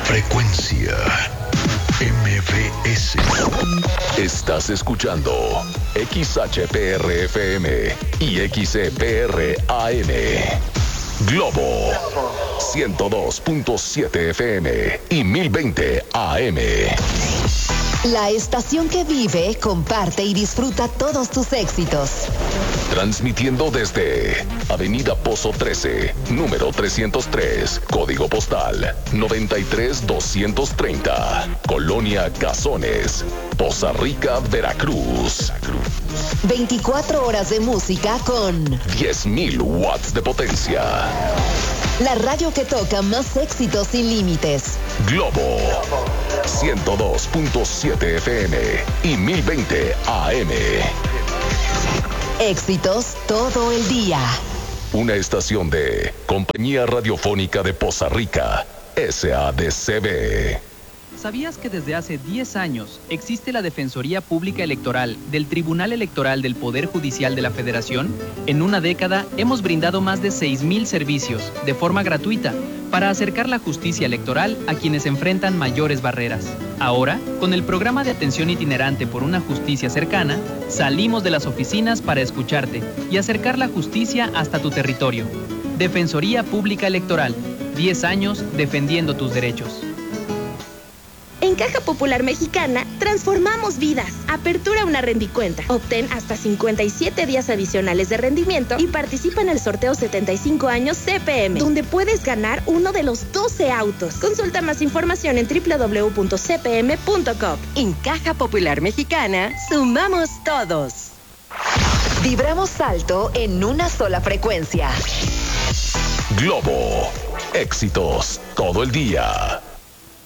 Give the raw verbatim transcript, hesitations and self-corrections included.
Frecuencia M V S. Estás escuchando X H P R F M y X E P R A M. Globo ciento dos punto siete F M y mil veinte A M. La estación que vive, comparte y disfruta todos tus éxitos. Transmitiendo desde Avenida Pozo trece, número trescientos tres, código postal noventa y tres doscientos treinta, Colonia Cazones, Poza Rica, Veracruz. veinticuatro horas de música con diez mil watts de potencia. La radio que toca más éxitos sin límites. Globo ciento dos punto siete F M y mil veinte A M. Éxitos todo el día. Una estación de Compañía Radiofónica de Poza Rica, S A D C B. ¿Sabías que desde hace diez años existe la Defensoría Pública Electoral del Tribunal Electoral del Poder Judicial de la Federación? En una década hemos brindado más de seis mil servicios de forma gratuita para acercar la justicia electoral a quienes enfrentan mayores barreras. Ahora, con el programa de atención itinerante por una justicia cercana, salimos de las oficinas para escucharte y acercar la justicia hasta tu territorio. Defensoría Pública Electoral, diez años defendiendo tus derechos. En Caja Popular Mexicana, transformamos vidas. Apertura una rendicuenta. Obtén hasta cincuenta y siete días adicionales de rendimiento y participa en el sorteo setenta y cinco años C P M, donde puedes ganar uno de los doce autos. Consulta más información en doble u doble u doble u punto c p m punto com. En Caja Popular Mexicana, sumamos todos. Vibramos alto en una sola frecuencia. Globo, éxitos todo el día.